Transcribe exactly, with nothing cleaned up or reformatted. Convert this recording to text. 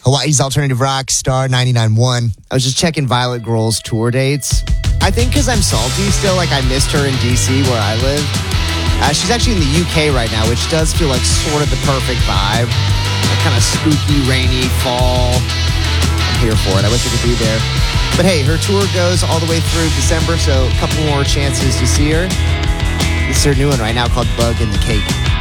Hawaii's alternative rock star ninety-nine point one. I was just checking Violet Girl's tour dates. I think because I'm salty still, like I missed her in D C where I live. Uh, she's actually in the U K right now, which does feel like sort of the perfect vibe. Like kind of spooky, rainy fall. I'm here for it. I wish I could be there. But hey, her tour goes all the way through December, so a couple more chances to see her. This is her new one right now called Bug in the Cake.